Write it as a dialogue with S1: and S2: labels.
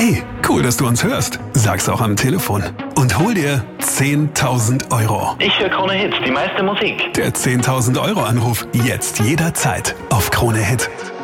S1: Hey, cool, dass du uns hörst. Sag's auch am Telefon. Und hol dir 10.000 €.
S2: Ich höre Krone Hit, die meiste Musik.
S1: Der 10.000 € Anruf jetzt jederzeit auf Krone Hit.